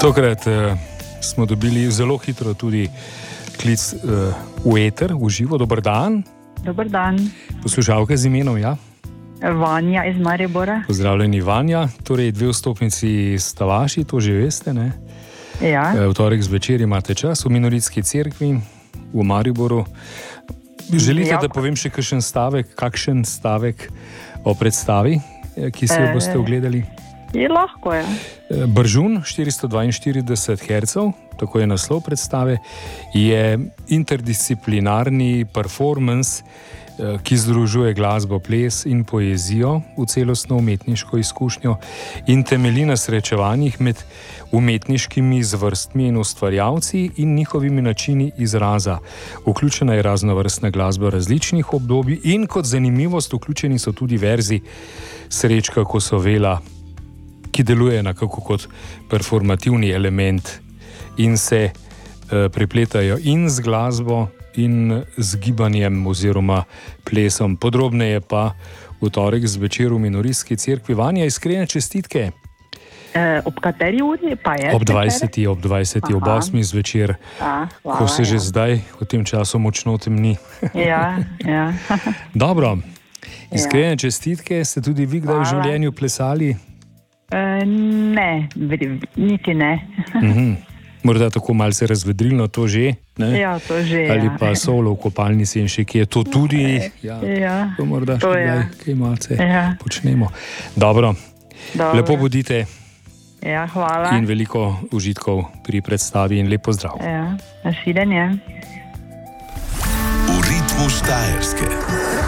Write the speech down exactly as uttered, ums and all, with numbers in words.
Tokrat uh, smo dobili zelo hitro tudi klic uh, v eter, v živo. Dober dan. Dober dan. Poslušalka z imenom, ja? Vanja iz Maribora. Pozdravljeni, Vanja. Torej, dve vstopnici sta vaši, to že veste, ne? Ja. V torek zvečer imate čas v Minoritski cerkvi v Mariboru. Želite, ja, da povem še kakšen stavek, kakšen stavek o predstavi, ki si jo boste ogledali? Je lahko, ja. Bržun, štiristo dvainštirideset hercev, tako je naslov predstave, je interdisciplinarni performance, ki združuje glasbo, ples in poezijo v celostno umetniško izkušnjo in temelji na srečevanjih med umetniškimi zvrstmi in ustvarjalci in njihovimi načini izraza. Vključena je raznovrstna glasba različnih obdobij in kot zanimivost vključeni so tudi verzi Srečka Kosovela, ki deluje nekako kot performativni element in se uh, prepletajo in z glasbo in z gibanjem oziroma plesom. Podrobneje pa v torek zvečer v Minoritski cerkvi. Vanja, iskrene čestitke. E, ob kateri uri pa je? Ob dvajseti, ob dvajseti, ob osmi zvečer, A, hvala, ko se že ja. zdaj v tem času močno temni. Ja, ja. Dobro, iskrene ja. čestitke. Ste tudi vi kdaj v življenju plesali? E, ne, niti ne. Mhm. Morda tako malce razvedrilno, to že, ne? Ja, to že, ali ja. pa solo v kopalnici in še kje, to tudi, ja, ja. to morda to še ja. kdaj, kaj malce ja. počnemo. Dobro, Dobro. Lepo bodite. Ja, hvala. In veliko užitkov pri predstavi in lep pozdrav. Ja, nasvidenje. V ritmu Štajerske.